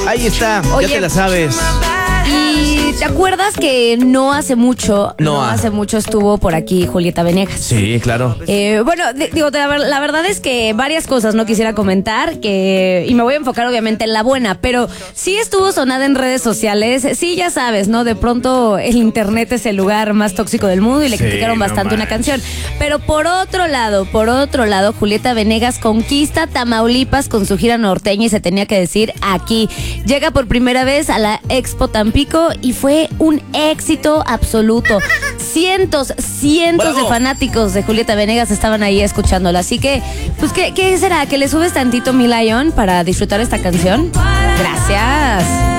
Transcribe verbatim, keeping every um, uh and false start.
Ahí está, Oye, ya te la sabes. ¿Y te acuerdas que no hace mucho, no, No, hace mucho estuvo por aquí Julieta Venegas? Sí, claro. Eh, bueno, d- digo, la, ver- la verdad es que varias cosas no quisiera comentar, que y me voy a enfocar obviamente en la buena, pero sí estuvo sonada en redes sociales. Sí, ya sabes, ¿no? De pronto el internet es el lugar más tóxico del mundo y le Sí, criticaron no bastante una manches. canción. Pero por otro lado, por otro lado, Julieta Venegas conquista Tamaulipas con su gira norteña y se tenía que decir aquí. Llega por primera vez a la Expo Tampico y fue un éxito absoluto. Cientos, cientos ¡Bravo! de fanáticos de Julieta Venegas estaban ahí escuchándola. Así que, pues, ¿qué, qué será? ¿Que le subes tantito, mi Lion, para disfrutar esta canción? Gracias.